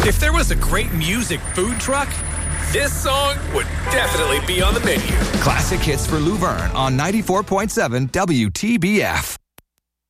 If there was a great music food truck, this song would definitely be on the menu. Classic hits for Luverne on 94.7 WTBF.